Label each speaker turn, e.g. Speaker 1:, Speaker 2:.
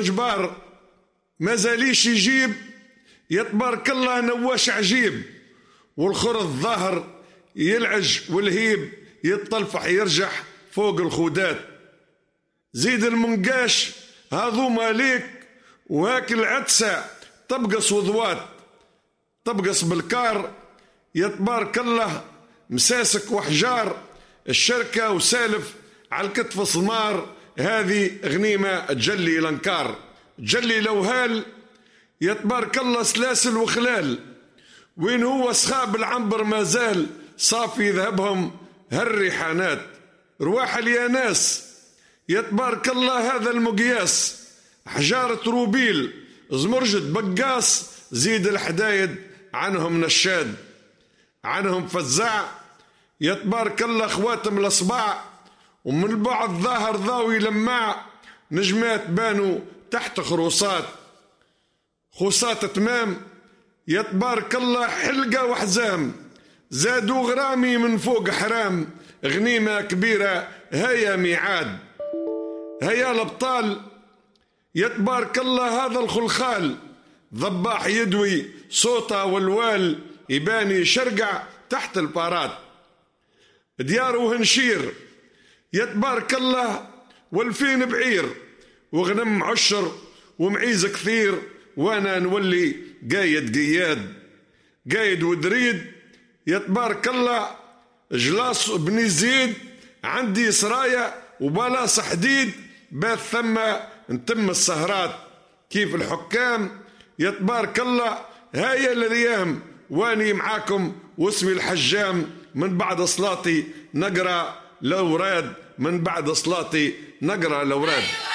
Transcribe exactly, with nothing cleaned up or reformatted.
Speaker 1: جبار ما زاليش يجيب، يتبارك الله نواش عجيب، والخرط ظاهر يلعج والهيب يتطلفح يرجح فوق الخودات. زيد المنقاش هذو ماليك وهاك العدسة تبقص وضوات، تبقص بالكار يتبارك الله مساسك وحجار، الشركة وسالف على الكتف صمار، هذه غنيمة تجلي الانكار. تجلي لوهال يتبارك الله سلاسل وخلال، وين هو صخاب العنبر ما زال صافي ذهبهم هالريحانات. رواح الياناس يتبارك الله هذا المقياس، حجارة روبيل زمرجد بقاص، زيد الحدايد عنهم نشاد، عنهم فزاع يتبارك الله خواتم الاصبع، ومن البعض ظاهر ضاوي لماع، نجمات بانوا تحت خروصات، خوصات تمام يتبارك الله حلقة وحزام، زادوا غرامي من فوق حرام، غنيمة كبيرة هيا ميعاد. هيا الابطال يتبارك الله هذا الخلخال، ضباح يدوي صوته والوال، يباني شرقع تحت البارات. دياره هنشير يتبارك الله والفين بعير، وغنم عشر ومعيز كثير، وانا نولي قايد قياد. قايد ودريد يتبارك الله جلاس بني زيد، عندي سرايا وبلاص حديد، بات ثم نتم السهرات. كيف الحكام يتبارك الله هاي الايام، واني معاكم واسمي الحجام، من بعد صلاتي نقرا الاوراد، من بعد صلاتي نقرا الاوراد.